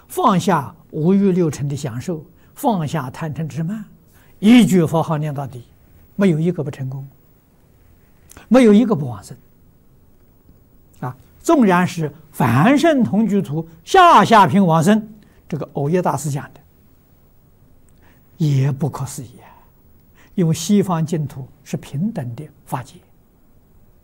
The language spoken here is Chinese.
放下五欲六尘的享受，放下贪嗔痴慢，一句佛号念到底，没有一个不成功，没有一个不往生。啊，纵然是凡圣同居土下品往生，这个藕益大师讲的也不可思议啊，因为西方净土是平等的法界。